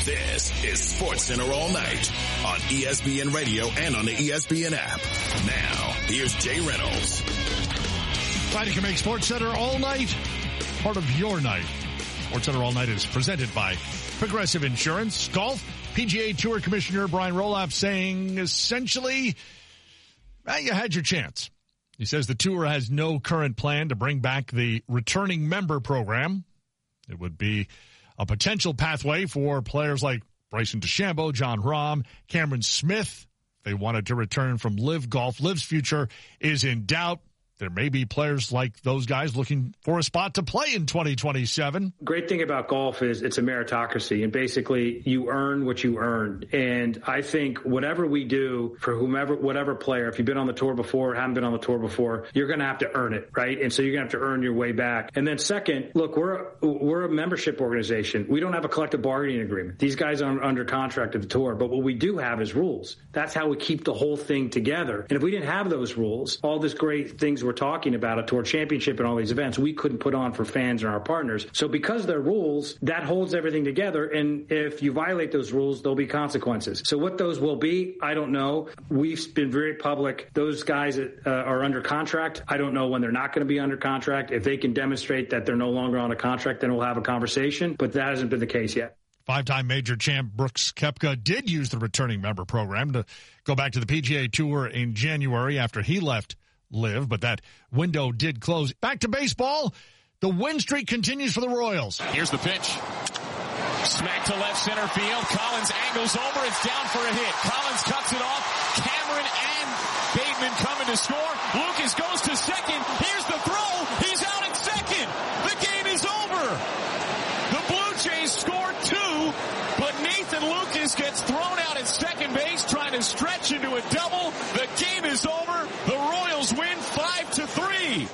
This is SportsCenter All Night on ESPN Radio and on the ESPN app. Now, here's Jay Reynolds. Glad you can make SportsCenter All Night part of your night. SportsCenter All Night is presented by Progressive Insurance. Golf, PGA Tour Commissioner Brian Roloff saying essentially, you had your chance. He says the tour has no current plan to bring back the returning member program. It would be a potential pathway for players like Bryson DeChambeau, Jon Rahm, Cameron Smith. They wanted to return from LIV Golf. LIV's future is in doubt. There may be players like those guys looking for a spot to play in 2027. Great thing about golf is it's a meritocracy, and basically you earn what you earned. And I think whatever we do for whatever player, if you've been on the tour before, haven't been on the tour before, you're going to have to earn it, right? And so you're going to have to earn your way back. And then second, look, we're a membership organization. We don't have a collective bargaining agreement. These guys are under contract at the tour, but what we do have is rules. That's how we keep the whole thing together. And if we didn't have those rules, all this great things we're talking about, a tour championship and all these events, we couldn't put on for fans and our partners. So because they're rules, that holds everything together. And if you violate those rules, there'll be consequences. So what those will be, I don't know. We've been very public. Those guys that are under contract, I don't know when they're not going to be under contract. If they can demonstrate that they're no longer on a contract, then we'll have a conversation. But that hasn't been the case yet. Five-time major champ Brooks Koepka did use the returning member program to go back to the PGA Tour in January after he left LIV, but that window did close. Back to baseball. The win streak continues for the Royals. Here's the pitch. Smack to left center field. Collins angles over. It's down for a hit. Collins cuts it off. Cameron and Bateman coming to score. Lucas goes to second. Here's the throw. He's out at second. The game is over. The Blue Jays scored two, but Nathan Lucas gets thrown out at second base trying to stretch into a double. The game is over. The Royals win 5-3.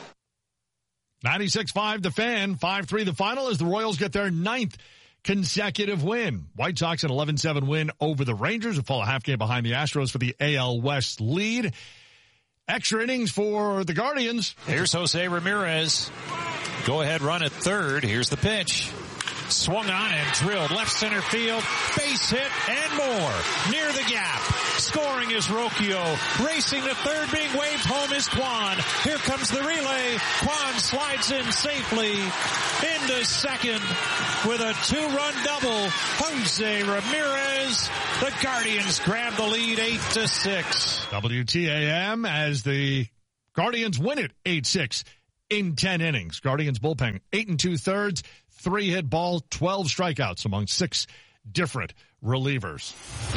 96-5 the Fan, 5-3 the final as the Royals get their 9th consecutive win. White Sox an 11-7 win over the Rangers, who fall a half game behind the Astros for the AL West lead. Extra innings for the Guardians. Here's Jose Ramirez. Go ahead run at third. Here's the pitch. Swung on and drilled left center field, base hit and more. Near the gap. Scoring is Rocchio. Racing to third, being waved home is Kwan. Here comes the relay. Kwan slides in safely into second with a 2-run double. Jose Ramirez. The Guardians grab the lead 8-6. WTAM as the Guardians win it 8-6 in 10 innings. Guardians bullpen 8 2/3. 3 hit ball, 12 strikeouts among 6 different relievers.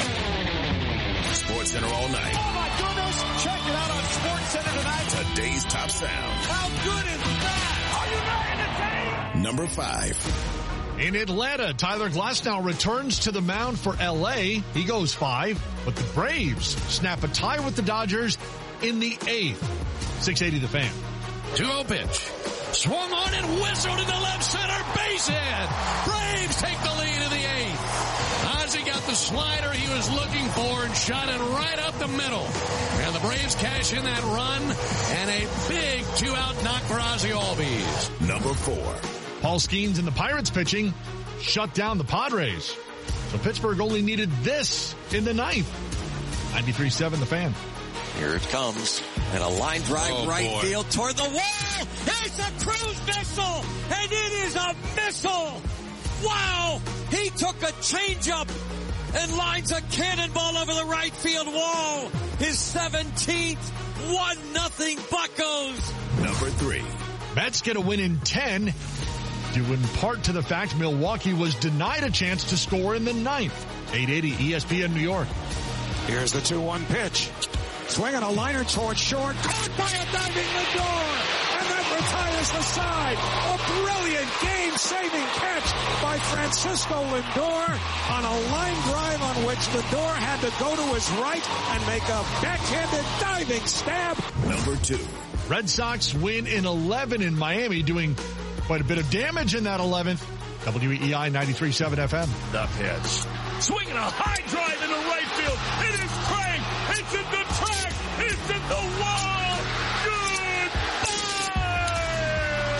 SportsCenter All Night. Oh my goodness! Check it out on SportsCenter tonight. Today's top sound. How good is that? Are you not entertained? Number 5. In Atlanta, Tyler Glasnow returns to the mound for LA. He goes 5, but the Braves snap a tie with the Dodgers in the 8th. 680 the Fan. 2-0 pitch. Swung on and whistled in the left center base hit. Braves take the lead in the 8th. Ozzie got the slider he was looking for and shot it right up the middle. And the Braves cash in that run and a big 2-out knock for Ozzie Albies. Number 4. Paul Skeens and the Pirates pitching shut down the Padres. So Pittsburgh only needed this in the 9th. 93.7 the Fan. Here it comes. And a line drive field toward the wall. It's a cruise missile. And it is a missile. Wow. He took a changeup and lines a cannonball over the right field wall. His 17th 1-0 Buccos. Number 3. Mets get a win in 10, due in part to the fact Milwaukee was denied a chance to score in the 9th. 880 ESPN New York. Here's the 2-1 pitch. Swinging a liner towards short. Caught by a diving Lindor. And that retires the side. A brilliant game-saving catch by Francisco Lindor on a line drive on which Lindor had to go to his right and make a backhanded diving stab. Number 2. Red Sox win in 11 in Miami, doing quite a bit of damage in that 11th. WEEI 93.7 FM. The pitch. Swinging a high drive into right field. It is cranked. It's in the track. It's in the wall.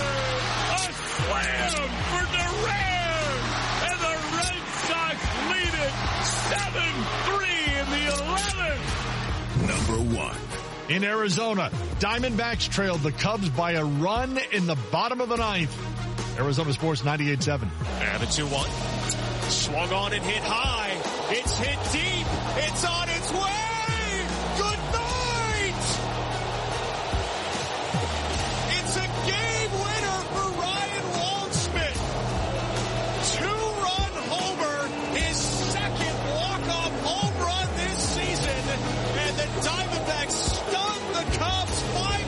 Goodbye. A slam for Duran. And the Red Sox lead 1. In Arizona, Diamondbacks trailed the Cubs by a run in the bottom of the 9th. Arizona Sports 98.7. And the 2-1. Swung on and hit high. It's hit deep. It's on its way. Good night. It's a game winner for Ryan Waldschmidt. 2-run homer, his second walk-off home run this season. And the Diamondbacks stun the Cubs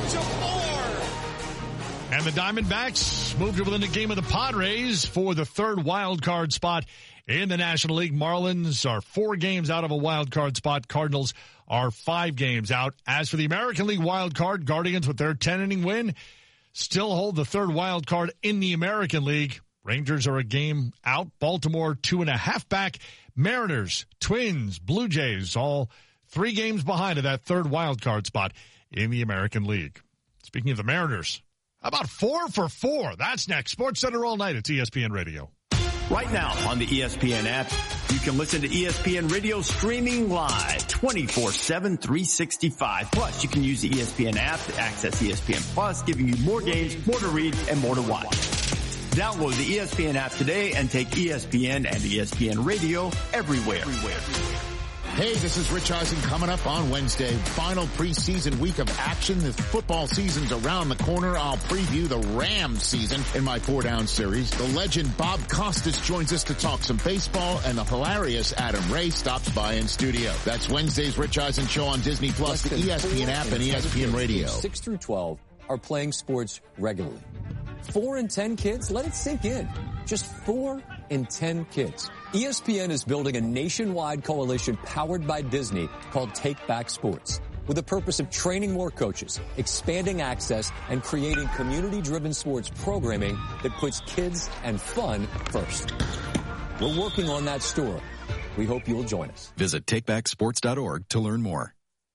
5-4. And the Diamondbacks moved to within a game of the Padres for the third wild card spot in the National League. Marlins are 4 games out of a wild card spot. Cardinals are 5 games out. As for the American League wild card, Guardians with their 10-inning win still hold the third wild card in the American League. Rangers are a game out. Baltimore 2.5 back. Mariners, Twins, Blue Jays all 3 games behind of that third wild card spot in the American League. Speaking of the Mariners, how about 4 for 4? That's next. Sports Center all night at ESPN Radio. Right now on the ESPN app, you can listen to ESPN Radio streaming live 24/7, 365. Plus, you can use the ESPN app to access ESPN Plus, giving you more games, more to read, and more to watch. Download the ESPN app today and take ESPN and ESPN Radio everywhere. Hey, this is Rich Eisen coming up on Wednesday. Final preseason week of action. The football season's around the corner. I'll preview the Rams season in my 4-Down series. The legend Bob Costas joins us to talk some baseball, and the hilarious Adam Ray stops by in studio. That's Wednesday's Rich Eisen Show on Disney Plus, the ESPN app, and ESPN Radio. 6 through 12 are playing sports regularly. 4 in 10 kids, let it sink in. Just 4 in 10 kids. ESPN is building a nationwide coalition powered by Disney called Take Back Sports, with the purpose of training more coaches, expanding access, and creating community-driven sports programming that puts kids and fun first. We're working on that story. We hope you'll join us. Visit takebacksports.org to learn more.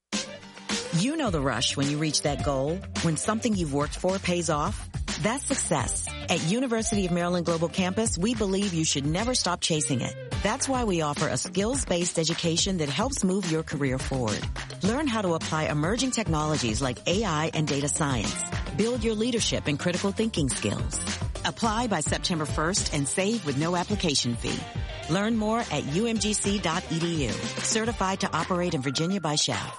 You know the rush when you reach that goal, when something you've worked for pays off. That's success. At University of Maryland Global Campus, we believe you should never stop chasing it. That's why we offer a skills-based education that helps move your career forward. Learn how to apply emerging technologies like AI and data science. Build your leadership and critical thinking skills. Apply by September 1st and save with no application fee. Learn more at umgc.edu. Certified to operate in Virginia by SHAF.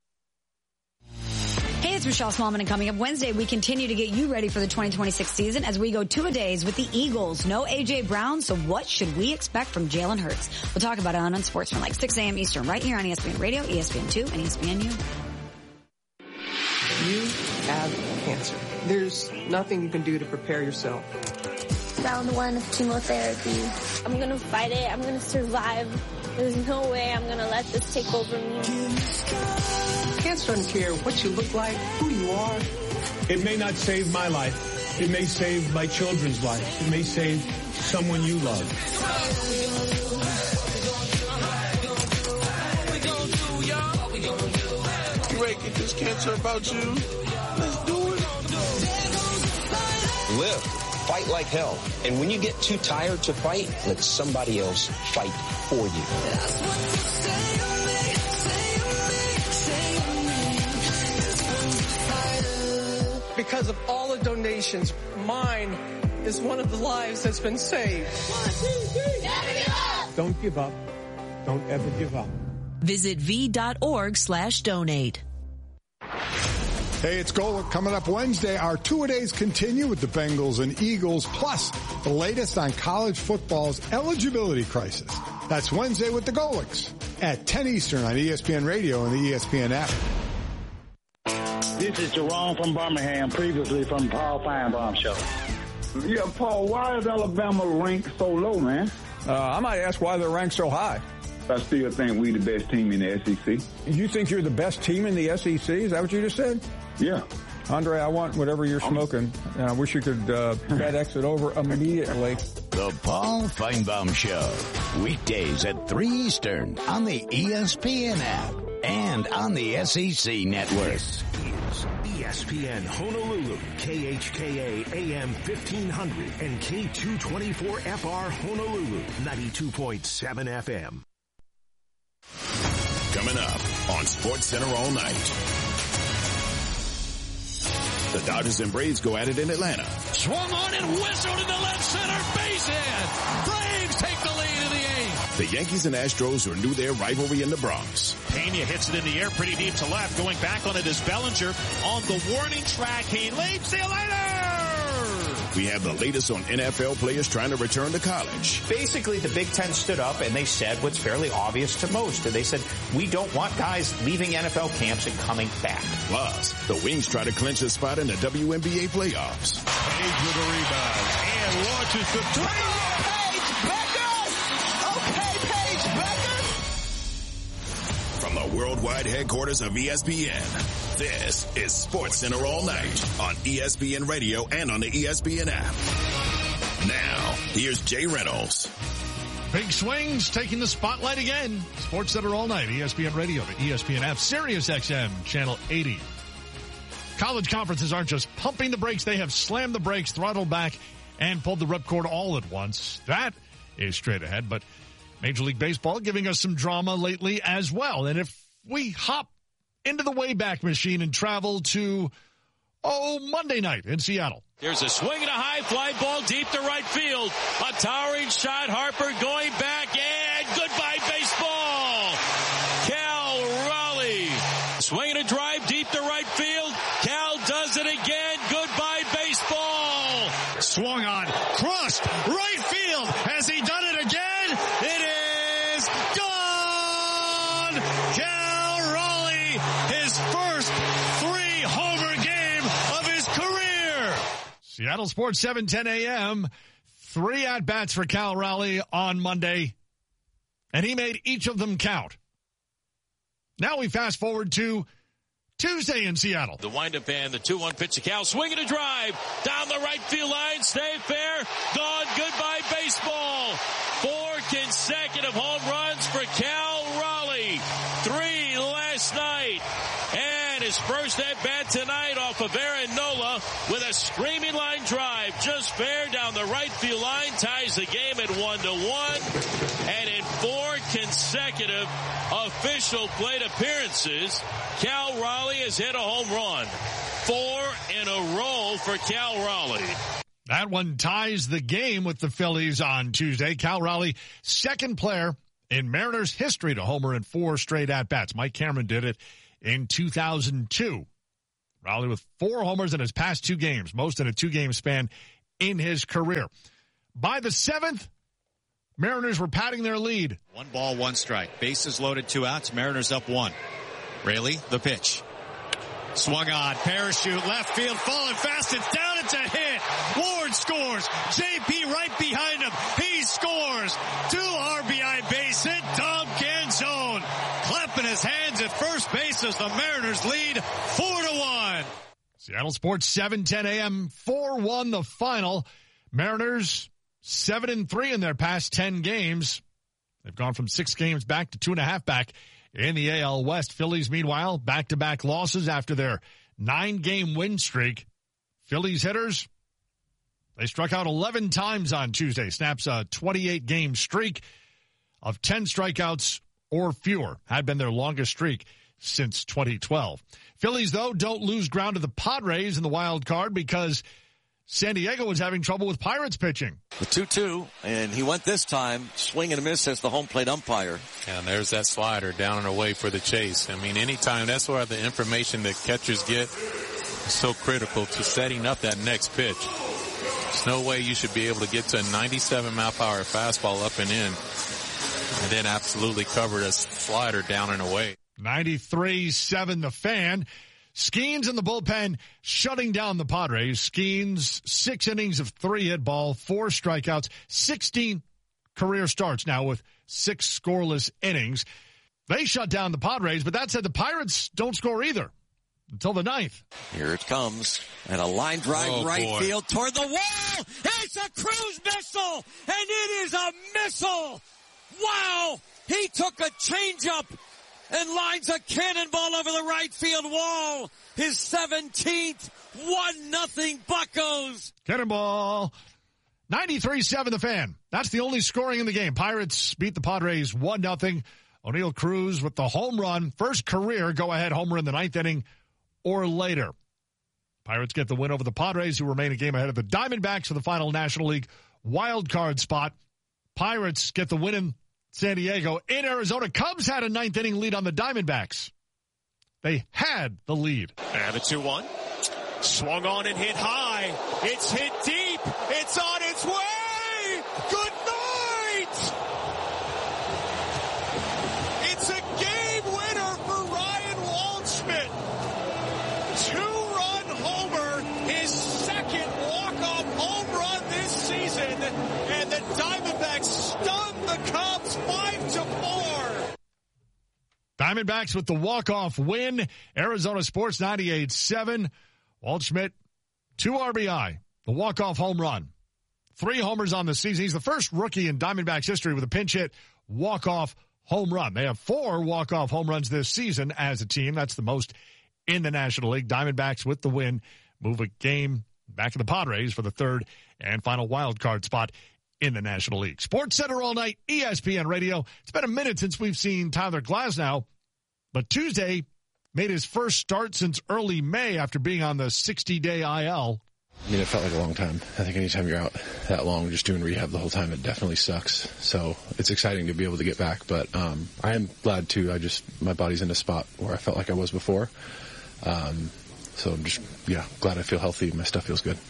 Hey, it's Michelle Smallman, and coming up Wednesday, we continue to get you ready for the 2026 season as we go 2-a-days with the Eagles. No A.J. Brown, so what should we expect from Jalen Hurts? We'll talk about it on Unsportsmanlike, 6 a.m. Eastern, right here on ESPN Radio, ESPN2, and ESPNU. You have cancer. There's nothing you can do to prepare yourself. Round 1 of chemotherapy. I'm going to fight it. I'm going to survive. There's no way I'm going to let this take over me. Cancer doesn't care what you look like, who you are. It may not save my life. It may save my children's life. It may save someone you love. You ready to get this cancer about you? Let's do it. Live. Fight like hell. And when you get too tired to fight, let somebody else fight for you. Because of all the donations, mine is one of the lives that's been saved. 1, 2, 3. Never give up. Don't give up. Don't ever give up. Visit v.org/donate. Hey, it's Golic coming up Wednesday. Our 2-a-days continue with the Bengals and Eagles, plus the latest on college football's eligibility crisis. That's Wednesday with the Golics at 10 Eastern on ESPN Radio and the ESPN app. This is Jerome from Birmingham, previously from Paul Feinbaum Show. Yeah, Paul, why is Alabama ranked so low, man? I might ask why they're ranked so high. I still think we the best team in the SEC. You think you're the best team in the SEC? Is that what you just said? Yeah. Andre, I want whatever you're smoking. I wish you could FedEx it over immediately. The Paul Feinbaum Show. Weekdays at 3 Eastern on the ESPN app and on the SEC network. This is ESPN Honolulu, KHKA AM 1500 and K224FR Honolulu, 92.7 FM. Coming up, on SportsCenter all night. The Dodgers and Braves go at it in Atlanta. Swung on and whistled in the left center base hit. Braves take the lead in the 8th. The Yankees and Astros renew their rivalry in the Bronx. Pena hits it in the air pretty deep to left. Going back on it is Bellinger on the warning track. He leaps. See you later. We have the latest on NFL players trying to return to college. Basically, the Big Ten stood up and they said what's fairly obvious to most. And they said, we don't want guys leaving NFL camps and coming back. Plus, the Wings try to clinch a spot in the WNBA playoffs. Page with a rebound and launches the three. From the worldwide headquarters of ESPN, this is SportsCenter all night on ESPN Radio and on the ESPN app. Now, here's Jay Reynolds. Big swings taking the spotlight again. SportsCenter all night, ESPN Radio, the ESPN app, Sirius XM, channel 80. College conferences aren't just pumping the brakes. They have slammed the brakes, throttled back, and pulled the ripcord all at once. That is straight ahead, but Major League Baseball giving us some drama lately as well. And if we hop into the Wayback Machine and travel to, Monday night in Seattle. There's a swing and a high fly ball deep to right field. A towering shot. Harper going back and goodbye baseball. Cal Raleigh swinging a drive deep to right field. Cal does it again. Goodbye baseball. Swung on, crossed right field. Has he done it again? It is gone. Cal Raleigh, his first 3-homer game of his career. Seattle Sports 7:10 a.m. 3 at-bats for Cal Raleigh on Monday, and he made each of them count. Now we fast forward to Tuesday in Seattle. The windup and the 2-1 pitch to Cal. Swinging a drive down the right field line. Stay fair. Gone. Goodbye baseball. 4 consecutive home runs for Cal Raleigh. 3 last night. And his first at-bat tonight off of Aaron Nola with a screaming line drive. Just fair down the right field line. Ties the game at 1-1. And in 4 consecutive official plate appearances, Cal Raleigh has hit a home run. 4 in a row for Cal Raleigh. That one ties the game with the Phillies on Tuesday. Cal Raleigh, second player in Mariners history to homer in 4 straight at-bats. Mike Cameron did it in 2002. Raleigh with 4 homers in his past 2 games, most in a 2-game span in his career. By the 7th, Mariners were padding their lead. 1 ball, 1 strike. Bases loaded, 2 outs. Mariners up 1. Raley, the pitch. Swung on, parachute, left field, falling fast, it's down, it's a hit. Ward scores. JP right behind him. He scores. 2 RBI base hit. Dom Canzone clapping his hands at first base as the Mariners lead 4-1. Seattle Sports 7:10 a.m. 4-1 the final. Mariners 7-3 in their past 10 games. They've gone from 6 games back to 2.5 back in the AL West. Phillies, meanwhile, back-to-back losses after their 9-game win streak. Phillies hitters, they struck out 11 times on Tuesday. Snaps a 28-game streak of 10 strikeouts or fewer. Had been their longest streak since 2012. Phillies, though, don't lose ground to the Padres in the wild card because San Diego was having trouble with Pirates pitching. The 2-2, and he went this time, swing and a miss as the home plate umpire. And there's that slider down and away for the chase. I mean, anytime, that's why the information that catchers get is so critical to setting up that next pitch. There's no way you should be able to get to a 97-mile-per-hour fastball up and in, and then absolutely cover a slider down and away. 93-7 the Fan. Skeens in the bullpen shutting down the Padres. Skeens, 6 innings of 3 hit ball, 4 strikeouts, 16 career starts now with 6 scoreless innings. They shut down the Padres, but that said, the Pirates don't score either until the 9th. Here it comes. And a line drive field toward the wall. It's a cruise missile, and it is a missile. Wow! He took a changeup and lines a cannonball over the right field wall. His 17th, 1-0 Buccos. Cannonball. 93-7 the Fan. That's the only scoring in the game. Pirates beat the Padres 1-0 O'Neal Cruz with the home run. First career go-ahead homer in the ninth inning or later. Pirates get the win over the Padres, who remain a game ahead of the Diamondbacks for the final National League wild card spot. Pirates get the win in San Diego. In Arizona, Cubs had a ninth inning lead on the Diamondbacks. They had the lead. And the 2-1. Swung on and hit high. It's hit deep. It's on its way. Good night. It's a game winner for Ryan Waldschmidt. 2-run homer, his second walk-off home run this season, and the Diamondbacks stun the Cubs 5-4. Diamondbacks with the walk-off win. Arizona Sports 98.7. Waldschmidt, 2 RBI, the walk-off home run. 3 homers on the season. He's the first rookie in Diamondbacks history with a pinch hit walk-off home run. They have 4 walk-off home runs this season as a team. That's the most in the National League. Diamondbacks with the win move a game back to the Padres for the third and final wild card spot in the National League. Sports Center all night, ESPN Radio. It's been a minute since we've seen Tyler Glasnow, but Tuesday made his first start since early May after being on the 60-day IL. I mean, it felt like a long time. I think anytime you're out that long, just doing rehab the whole time, it definitely sucks. So it's exciting to be able to get back, but I am glad too. My body's in a spot where I felt like I was before. So I'm just, glad I feel healthy. My stuff feels good.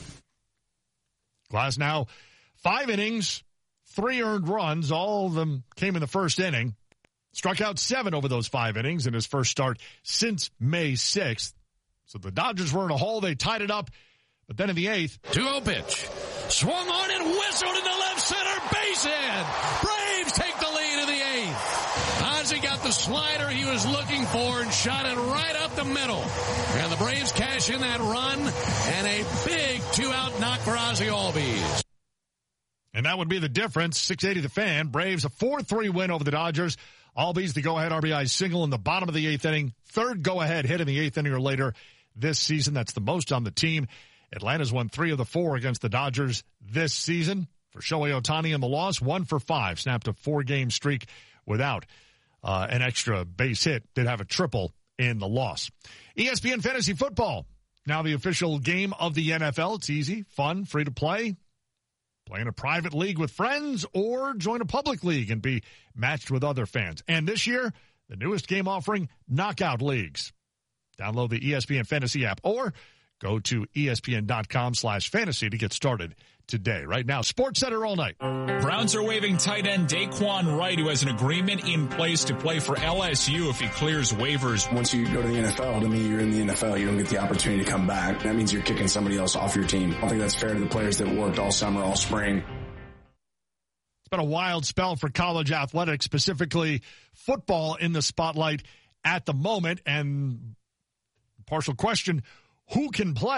Glasnow, 5 innings, 3 earned runs. All of them came in the first inning. Struck out 7 over those 5 innings in his first start since May 6th. So the Dodgers were in a hole. They tied it up. But then in the 8th. 2-0 pitch. Swung on and whistled in the left center base hit. Braves take the lead in the 8th. Ozzie got the slider he was looking for and shot it right up the middle. And the Braves cash in that run and a big 2-out knock for Ozzie Albies. And that would be the difference. 680 The Fan. Braves a 4-3 win over the Dodgers. Albies the go-ahead RBI single in the bottom of the 8th inning. Third go-ahead hit in the 8th inning or later this season. That's the most on the team. Atlanta's won 3 of the 4 against the Dodgers this season. For Shohei Ohtani in the loss, 1 for 5. Snapped a 4-game streak without an extra base hit. Did have a triple in the loss. ESPN Fantasy Football. Now the official game of the NFL. It's easy, fun, free to play. Play in a private league with friends or join a public league and be matched with other fans. And this year, the newest game offering, Knockout Leagues. Download the ESPN Fantasy app or go to ESPN.com/fantasy to get started today. Right now, Sports Center all night. Browns are waiving tight end Daquan Wright, who has an agreement in place to play for LSU if he clears waivers. Once you go to the NFL, to me, you're in the NFL. You don't get the opportunity to come back. That means you're kicking somebody else off your team. I don't think that's fair to the players that worked all summer, all spring. It's been a wild spell for college athletics, specifically football in the spotlight at the moment. And partial question, who can play?